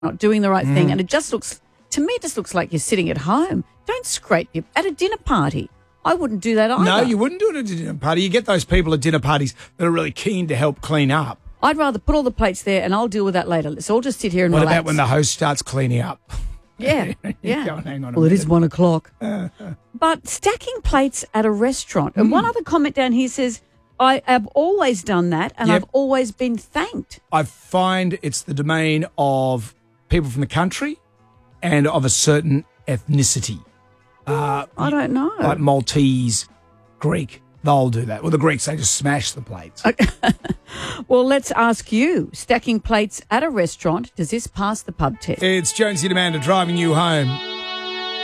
not doing the right thing. And it just looks, to me, it just looks like you're sitting at home. Don't scrape your, at a dinner party. I wouldn't do that either. No, you wouldn't do it at a dinner party. You get those people at dinner parties that are really keen to help clean up. I'd rather put all the plates there and I'll deal with that later. Let's all just sit here and What relax. about when the host starts cleaning up? Yeah, yeah. Go on, hang on a Well, it minute. is 1 o'clock. But stacking plates at a restaurant. And one other comment down here says, I have always done that and Yep. I've always been thanked. I find it's the domain of people from the country and of a certain ethnicity. I don't know. Like Maltese, Greek, they'll do that. Well, the Greeks, they just smash the plates. Well, let's ask you, stacking plates at a restaurant, does this pass the pub test? It's Jonesy and Amanda driving you home.